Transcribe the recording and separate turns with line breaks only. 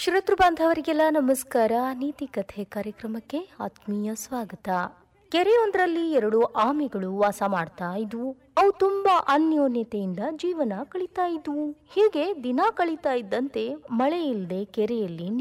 ಶ್ರೋತೃ ಬಾಂಧವರಿಗೆಲ್ಲ ನಮಸ್ಕಾರ. ನೀತಿ ಕಥೆ ಕಾರ್ಯಕ್ರಮಕ್ಕೆ ಆತ್ಮೀಯ ಸ್ವಾಗತ. ಕೆರೆಯೊಂದರಲ್ಲಿ 2 ಆಮೆಗಳು ವಾಸ ಮಾಡ್ತಾ ಇದ್ವು. ಅವು ತುಂಬಾ ಅನ್ಯೋನ್ಯತೆಯಿಂದ ಜೀವನ ಕಳೀತಾ ಇದ್ವು. ಹೀಗೆ ದಿನ ಕಳೀತಾ ಇದ್ದಂತೆ ಮಳೆ ಇಲ್ಲದೆ ಕೆರೆಯಲ್ಲಿ